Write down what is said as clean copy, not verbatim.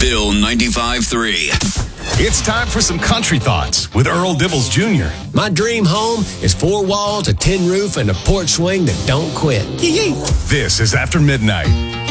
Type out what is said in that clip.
Bill 95.3. It's time for some country thoughts with Earl Dibbles Jr. My dream home is 4 walls, a tin roof, and a porch swing that don't quit. This is After Midnight.